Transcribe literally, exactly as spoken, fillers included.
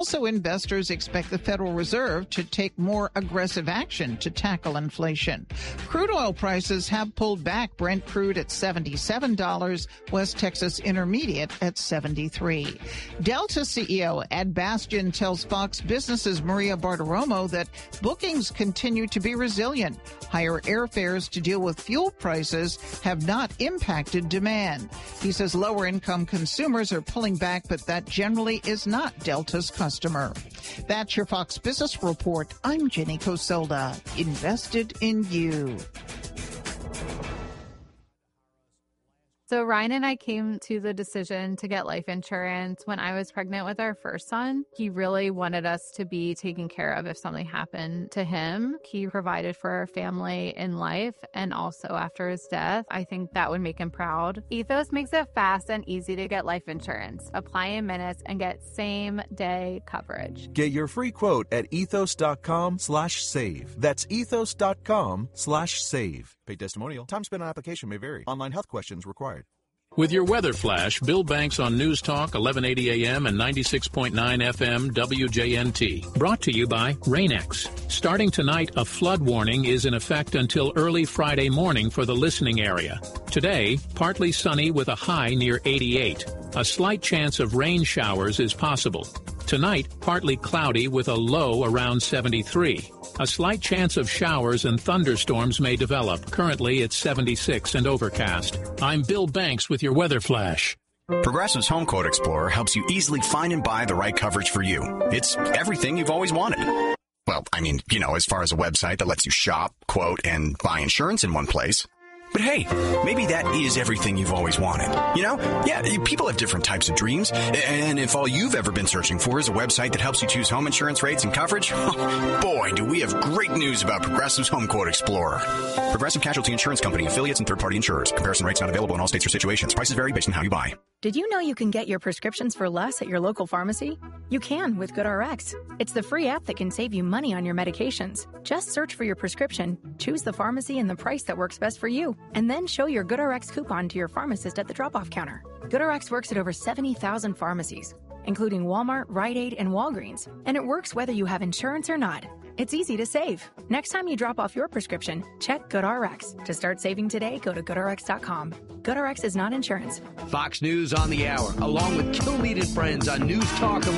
Also, investors expect the Federal Reserve to take more aggressive action to tackle inflation. Crude oil prices have pulled back. Brent crude at seventy-seven dollars, West Texas Intermediate at seventy-three dollars. Delta C E O Ed Bastian tells Fox Business's Maria Bartiromo that bookings continue to be resilient. Higher airfares to deal with fuel prices have not impacted demand. He says lower-income consumers are pulling back, but that generally is not Delta's customer. That's your Fox Business Report. I'm Jenny Coselda. Invested in you. So Ryan and I came to the decision to get life insurance when I was pregnant with our first son. He really wanted us to be taken care of if something happened to him. He provided for our family in life and also after his death. I think that would make him proud. Ethos makes it fast and easy to get life insurance. Apply in minutes and get same-day coverage. Get your free quote at ethos.com slash save. That's ethos.com slash save. Paid testimonial. Time spent on application may vary. Online health questions required. With your weather flash, Bill Banks on News Talk, eleven eighty A M and ninety-six point nine F M W J N T. Brought to you by Rain-X. Starting tonight, a flood warning is in effect until early Friday morning for the listening area. Today, partly sunny with a high near eighty-eight. A slight chance of rain showers is possible. Tonight, partly cloudy with a low around seventy-three. A slight chance of showers and thunderstorms may develop. Currently, it's seventy-six and overcast. I'm Bill Banks with your weather flash. Progressive's Home Quote Explorer helps you easily find and buy the right coverage for you. It's everything you've always wanted. Well, I mean, you know, as far as a website that lets you shop, quote, and buy insurance in one place. But hey, maybe that is everything you've always wanted. You know? Yeah, people have different types of dreams. And if all you've ever been searching for is a website that helps you choose home insurance rates and coverage, boy, do we have great news about Progressive's Home Quote Explorer. Progressive Casualty Insurance Company, affiliates, and third-party insurers. Comparison rates not available in all states or situations. Prices vary based on how you buy. Did you know you can get your prescriptions for less at your local pharmacy? You can with GoodRx. It's the free app that can save you money on your medications. Just search for your prescription, choose the pharmacy and the price that works best for you, and then show your GoodRx coupon to your pharmacist at the drop-off counter. GoodRx works at over seventy thousand pharmacies, including Walmart, Rite Aid, and Walgreens, and it works whether you have insurance or not. It's easy to save. Next time you drop off your prescription, check GoodRx. To start saving today, go to good r x dot com. GoodRx is not insurance. Fox News on the hour, along with Kilmeade and Friends on News Talk